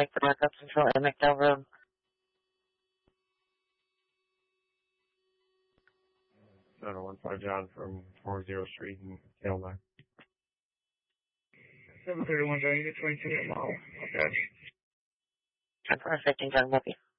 traffic for Markup Central and McDowell Road. 715 John from 40 Street in Tailback. 731 John, you get 22 mile. Okay. 10 for 15 John, help you.